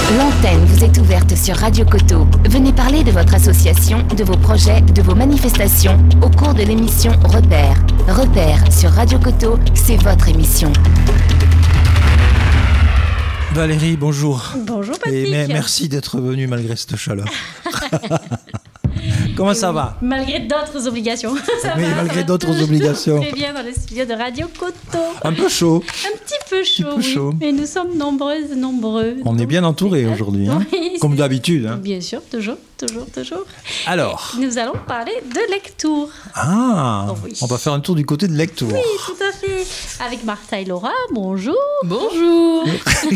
L'antenne vous est ouverte sur Radio Coteau. Venez parler de votre association, de vos projets, de vos manifestations au cours de l'émission Repère. Repère sur Radio Coteau, c'est votre émission. Valérie, bonjour. Bonjour Patrick. Et merci d'être venue malgré cette chaleur. Comment ça va ? Malgré d'autres obligations. Malgré d'autres obligations. Très bien dans le studio de Radio Coteau. Un peu chaud. Un petit peu chaud, oui. Mais nous sommes nombreuses, nombreux. On est bien entourés aujourd'hui, hein. Oui, comme d'habitude. Hein. Bien sûr, toujours. Alors, nous allons parler de Lectoure. Ah, oh, oui. On va faire un tour du côté de Lectoure. Oui, tout à fait. Avec Martha et Laura, bonjour. Bonjour.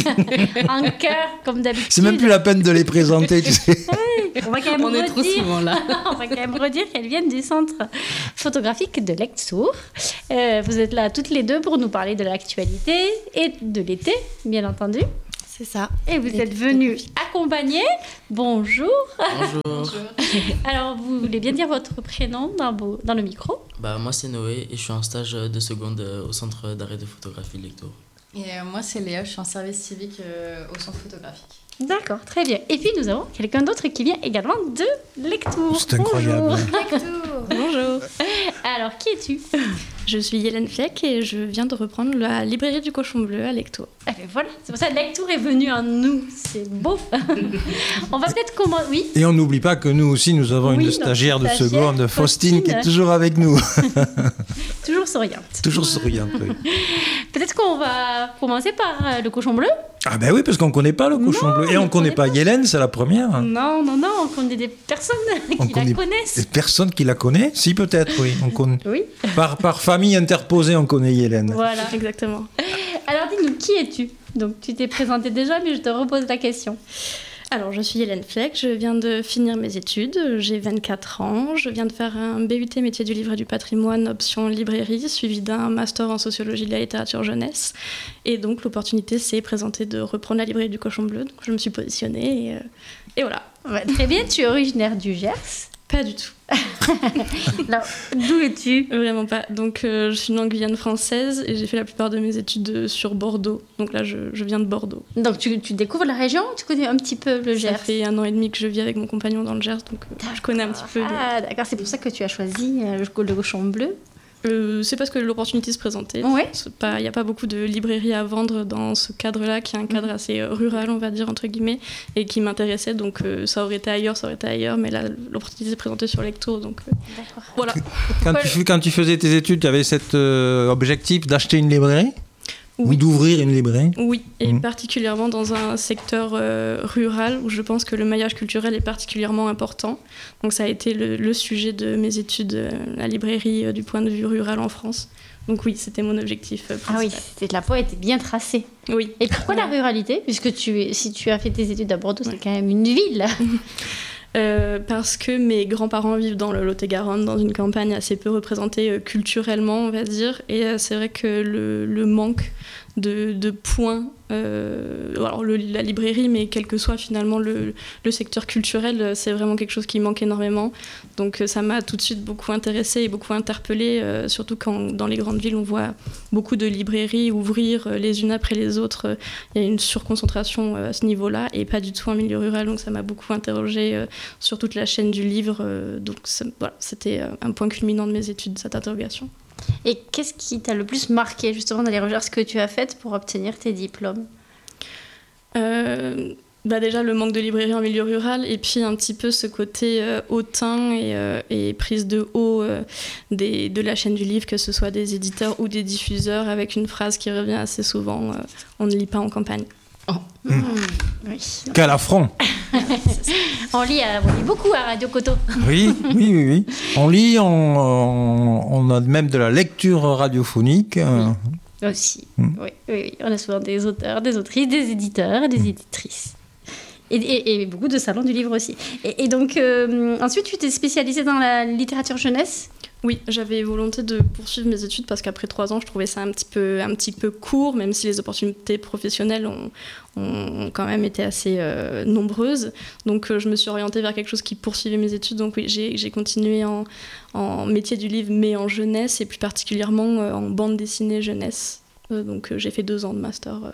En cœur, comme d'habitude. C'est même plus la peine de les présenter, tu sais. Oui, on va quand même on est trop souvent là. On va quand même redire qu'elles viennent du centre photographique de Lectoure. Vous êtes là toutes les deux pour nous parler de l'actualité et de l'été, bien entendu. C'est ça. Et vous êtes venus accompagner. Bonjour. Bonjour. Alors, vous voulez bien dire votre prénom dans le micro ? Moi, c'est Noé et je suis en stage de seconde au centre d'arrêt de photographie de Lectoure. Et moi, c'est Léa, je suis en service civique au centre photographique. D'accord, très bien. Et puis, nous avons quelqu'un d'autre qui vient également de Lectoure. C'est incroyable. Lectoure. Bonjour. Alors, qui es-tu ? Je suis Hélène Fleck et je viens de reprendre la librairie du Cochon Bleu à Lectoure. Ah ben voilà, c'est pour ça que Lectoure est venu en nous, c'est beau. On va peut-être commencer, oui. Et on n'oublie pas que nous aussi, nous avons une stagiaire de seconde, Faustine, qui est toujours avec nous. Toujours souriante. Toujours souriante, oui. Peut-être qu'on va commencer par le Cochon Bleu. Ah ben oui, parce qu'on ne connaît pas le Cochon Bleu. Et on ne connaît pas Hélène, c'est la première. Non, on connaît des personnes qui la connaissent. Des personnes qui la connaissent ? Si, peut-être, oui. On connaît. Oui. Par famille interposée, on connaît Hélène. Voilà, exactement. Alors dis-nous, qui es-tu ? Donc tu t'es présentée déjà, mais je te repose la question. Alors, je suis Hélène Fleck, je viens de finir mes études, j'ai 24 ans, je viens de faire un BUT métier du livre et du patrimoine, option librairie, suivi d'un master en sociologie de la littérature jeunesse. Et donc, l'opportunité s'est présentée de reprendre la librairie du Cochon Bleu, donc je me suis positionnée et voilà. Ouais, très bien, tu es originaire du Gers ? Pas du tout. Alors, d'où es-tu ? Vraiment pas. Donc, je suis née en Guyane française et j'ai fait la plupart de mes études sur Bordeaux. Donc là, je viens de Bordeaux. Donc, tu découvres la région ? Tu connais un petit peu le Gers ? Ça fait 1 an et demi que je vis avec mon compagnon dans le Gers, donc je connais un petit peu. Ah, d'accord. C'est pour ça que tu as choisi le Cochon Bleu ? C'est parce que l'opportunité se présentait. Ouais. Il n'y a pas beaucoup de librairies à vendre dans ce cadre-là, qui est un cadre assez rural, on va dire, entre guillemets, et qui m'intéressait. Donc ça aurait été ailleurs, mais là, l'opportunité s'est présentée sur Lectoure. Donc voilà. Quand tu faisais tes études, tu avais cet objectif d'acheter une librairie ? Oui. Ou d'ouvrir une librairie ? Oui, et particulièrement dans un secteur rural où je pense que le maillage culturel est particulièrement important. Donc ça a été le sujet de mes études, la librairie du point de vue rural en France. Donc oui, c'était mon objectif principal. Ah oui, la voie était bien tracée. Oui. Et pourquoi la ruralité ? Puisque si tu as fait tes études à Bordeaux, c'est quand même une ville. Parce que mes grands-parents vivent dans le Lot-et-Garonne, dans une campagne assez peu représentée culturellement, on va dire. Et c'est vrai que le manque de points, alors la librairie, mais quel que soit finalement le secteur culturel, c'est vraiment quelque chose qui manque énormément. Donc ça m'a tout de suite beaucoup intéressée et beaucoup interpellée, surtout quand dans les grandes villes on voit beaucoup de librairies ouvrir les unes après les autres. Il y a une surconcentration à ce niveau-là et pas du tout en milieu rural, donc ça m'a beaucoup interrogée sur toute la chaîne du livre. Donc voilà, c'était un point culminant de mes études, cette interrogation. Et qu'est-ce qui t'a le plus marqué justement dans les recherches que tu as faites pour obtenir tes diplômes ? Déjà le manque de librairie en milieu rural et puis un petit peu ce côté hautain et prise de haut de la chaîne du livre, que ce soit des éditeurs ou des diffuseurs, avec une phrase qui revient assez souvent, on ne lit pas en campagne. Oh. Oui. Quel affront. On lit beaucoup à Radio Coteau. Oui. On lit, on a même de la lecture radiophonique. Aussi. Oui. On a souvent des auteurs, des autrices, des éditeurs et des éditrices. Et beaucoup de salons du livre aussi. Et donc, ensuite, tu t'es spécialisée dans la littérature jeunesse ? Oui, j'avais volonté de poursuivre mes études parce qu'après 3 ans, je trouvais ça un petit peu court, même si les opportunités professionnelles ont quand même été assez nombreuses. Donc, je me suis orientée vers quelque chose qui poursuivait mes études. Donc, oui, j'ai continué en métier du livre, mais en jeunesse, et plus particulièrement en bande dessinée jeunesse. Donc, j'ai fait 2 ans de master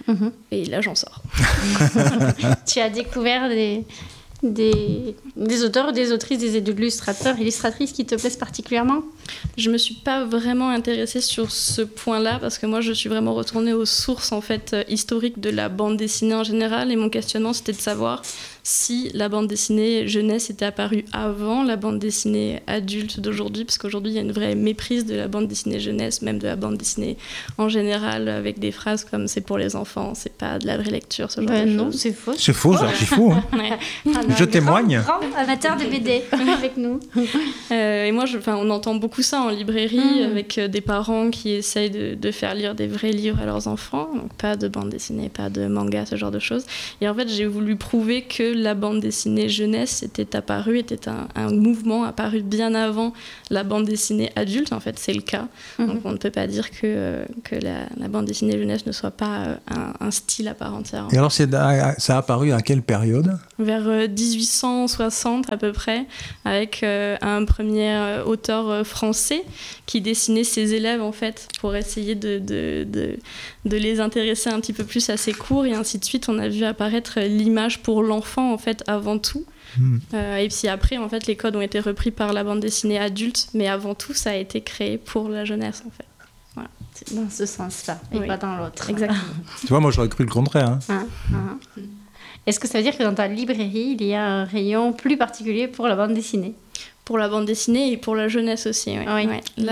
Et là, j'en sors. Tu as découvert des auteurs, des autrices, des illustrateurs, illustratrices qui te plaisent particulièrement? Je me suis pas vraiment intéressée sur ce point-là parce que moi je suis vraiment retournée aux sources en fait historiques de la bande dessinée en général, et mon questionnement c'était de savoir si la bande dessinée jeunesse était apparue avant la bande dessinée adulte d'aujourd'hui, parce qu'aujourd'hui il y a une vraie méprise de la bande dessinée jeunesse, même de la bande dessinée en général, avec des phrases comme c'est pour les enfants, c'est pas de la vraie lecture, ce genre de Non, choses. c'est faux. C'est faux, ça, c'est faux. Hein. Ouais. Je témoigne. Grand amateur de BD avec nous. Et moi, on entend beaucoup ça en librairie, avec des parents qui essayent de faire lire des vrais livres à leurs enfants, donc pas de bande dessinée, pas de manga, ce genre de choses. Et en fait, j'ai voulu prouver que la bande dessinée jeunesse était un mouvement apparu bien avant la bande dessinée adulte. En fait, c'est le cas. Donc on ne peut pas dire que la bande dessinée jeunesse ne soit pas un style à part entière. Et alors, ça a apparu à quelle période? Vers 1860 à peu près, avec un premier auteur français qui dessinait ses élèves en fait pour essayer de les intéresser un petit peu plus à ses cours, et ainsi de suite. On a vu apparaître l'image pour l'enfant en fait avant tout. Et puis après en fait les codes ont été repris par la bande dessinée adulte, mais avant tout ça a été créé pour la jeunesse en fait. Voilà. C'est dans ce sens-là et pas dans l'autre. Exactement. Tu vois, moi j'aurais cru le contraire. Hein. Est-ce que ça veut dire que dans ta librairie, il y a un rayon plus particulier pour la bande dessinée? Pour la bande dessinée et pour la jeunesse aussi. Ouais.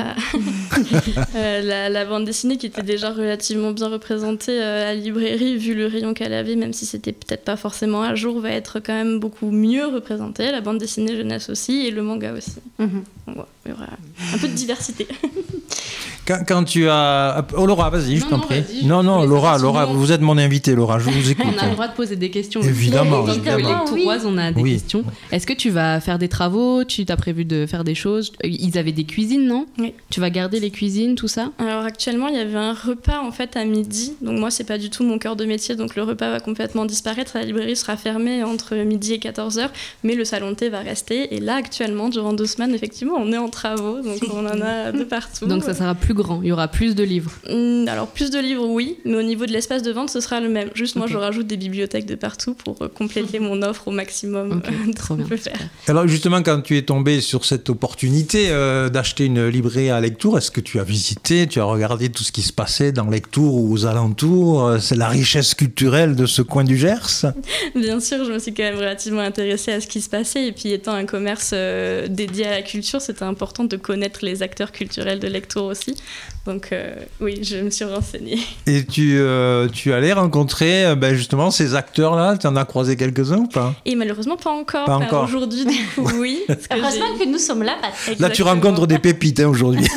La bande dessinée qui était déjà relativement bien représentée à la librairie, vu le rayon qu'elle avait, même si c'était peut-être pas forcément à jour, va être quand même beaucoup mieux représentée. La bande dessinée jeunesse aussi, et le manga aussi. Donc, il y aura un peu de diversité. Quand tu as... Oh Laura, vas-y, je t'en prie. Vas-y, Non, Laura, vous êtes mon invitée, Laura, je vous écoute. On a le droit de poser des questions. Évidemment. Comme Lectouroise, on a des questions. Oui. Est-ce que tu vas faire des travaux? Tu t'as prévu de faire des choses? Ils avaient des cuisines, non? Oui. Tu vas garder les cuisines, tout ça? Alors actuellement, il y avait un repas en fait à midi. Donc moi, c'est pas du tout mon cœur de métier, donc le repas va complètement disparaître. La librairie sera fermée entre midi et 14h, mais le salon de thé va rester. Et là, actuellement, durant 2 semaines, effectivement, on est en travaux, donc on en a de partout. Donc ça sera plus grand, il y aura plus de livres. Alors plus de livres, oui, mais au niveau de l'espace de vente, ce sera le même. Juste moi, je rajoute des bibliothèques de partout pour compléter mon offre au maximum de ce qu'on peut faire. Alors justement, quand tu es tombé sur cette opportunité d'acheter une librairie à Lectoure, est-ce que tu as visité, tu as regardé tout ce qui se passait dans Lectoure ou aux alentours? C'est la richesse culturelle de ce coin du Gers? Bien sûr, je me suis quand même relativement intéressée à ce qui se passait, et puis étant un commerce dédié à la culture, c'était important de connaître les acteurs culturels de Lectoure aussi. Donc oui, je me suis renseignée. Et tu allais rencontrer justement ces acteurs-là? Tu en as croisé quelques-uns ou pas? Et malheureusement, pas encore. Pas encore. Aujourd'hui, du coup, oui. Heureusement que nous sommes là, Patrick. Là, tu rencontres des pépites aujourd'hui.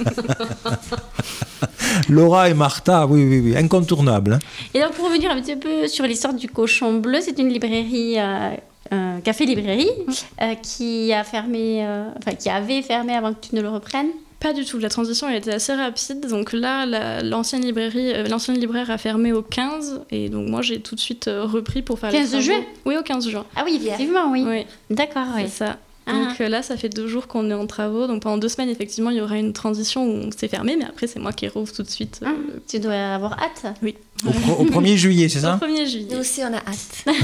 Laura et Martha, oui, incontournables. Hein. Et donc, pour revenir un petit peu sur l'histoire du Cochon Bleu, c'est une librairie, café-librairie, qui a fermé, qui avait fermé avant que tu ne le reprennes. Pas du tout, la transition a été assez rapide. Donc là, l'ancienne libraire a fermé au 15, et donc moi j'ai tout de suite repris pour faire 15 juin? Oui, au 15 juin. Ah oui, effectivement, oui. D'accord, oui. C'est ça. Donc là, ça fait 2 jours qu'on est en travaux. Donc pendant 2 semaines, effectivement, il y aura une transition où c'est fermé, mais après, c'est moi qui rouvre tout de suite. Tu dois avoir hâte. Oui. Au 1er juillet, c'est ça? Au 1er juillet. Nous aussi, on a hâte.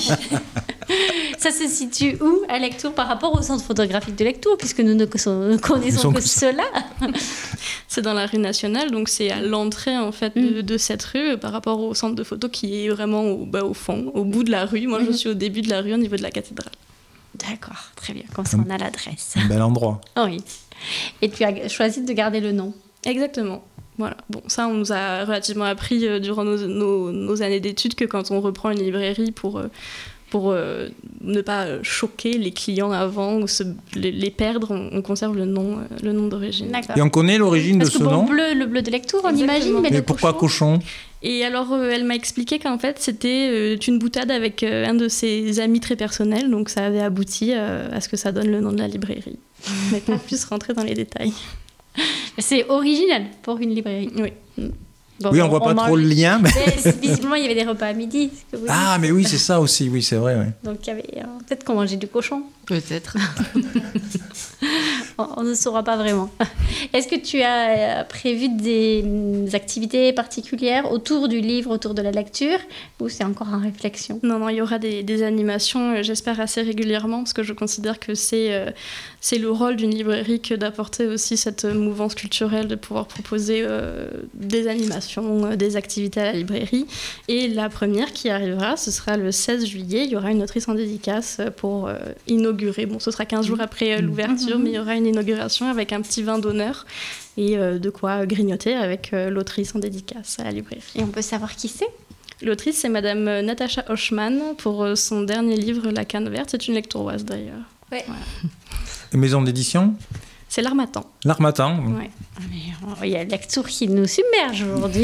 Ça se situe où à Lectoure par rapport au centre photographique de Lectoure, puisque nous ne connaissons que cela? C'est dans la rue Nationale, donc c'est à l'entrée en fait de cette rue, par rapport au centre de photo qui est vraiment au fond, au bout de la rue. Moi, je suis au début de la rue, au niveau de la cathédrale. D'accord, très bien, comme ça on a l'adresse. Un bel endroit. Oui. Et tu as choisi de garder le nom. Exactement. Voilà. Bon, ça, on nous a relativement appris durant nos années d'études que quand on reprend une librairie pour ne pas choquer les clients avant ou les perdre, on conserve le nom d'origine. D'accord. Et on connaît l'origine de ce nom? Le bleu de Lectoure, on imagine. Mais pourquoi cochon? Et alors, elle m'a expliqué qu'en fait, c'était une boutade avec un de ses amis très personnels, donc ça avait abouti à ce que ça donne le nom de la librairie. Mais pas plus rentrer dans les détails. C'est original pour une librairie. Oui. Bon, oui, on voit pas trop le lien. Mais... visiblement, il y avait des repas à midi. Ah, mais oui, c'est ça aussi, oui, c'est vrai. Oui. Donc, il y avait peut-être qu'on mangeait du cochon. Peut-être. On ne saura pas vraiment. Est-ce que tu as prévu des activités particulières autour du livre, autour de la lecture, ou c'est encore en réflexion? Non, il y aura des animations, j'espère assez régulièrement, parce que je considère que c'est le rôle d'une librairie que d'apporter aussi cette mouvance culturelle, de pouvoir proposer des animations, des activités à la librairie. Et la première qui arrivera, ce sera le 16 juillet. Il y aura une autrice en dédicace pour inaugurer. Bon, ce sera 15 jours après l'ouverture, mais il y aura une inauguration avec un petit vin d'honneur et de quoi grignoter avec l'autrice en dédicace à la librairie. Et on peut savoir qui c'est? L'autrice, c'est Madame Natacha Hochman pour son dernier livre, La Canne Verte. C'est une lectoroise d'ailleurs. Ouais. Voilà. Maison d'édition? C'est L'Harmattan. L'Harmattan. Ouais. Il y a Lectour qui nous submerge aujourd'hui.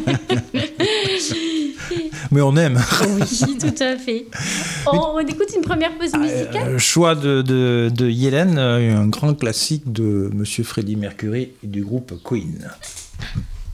Mais on aime. Oui, tout à fait. On écoute une première pause musicale. Choix de Yélène, un grand classique de Monsieur Freddie Mercury et du groupe Queen.